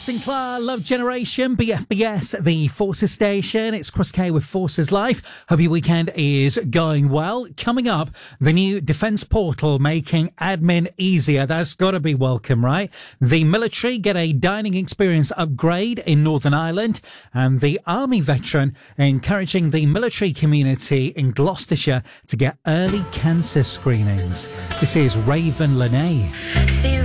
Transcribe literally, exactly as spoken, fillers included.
Sinclair, Love Generation, B F B S, the Forces Station. It's Chris K with Forces Life. Hope your weekend is going well. Coming up, the new defence portal making admin easier. That's got to be welcome, right? The military get a dining experience upgrade in Northern Ireland, and the army veteran encouraging the military community in Gloucestershire to get early cancer screenings. This is Raven Lene. See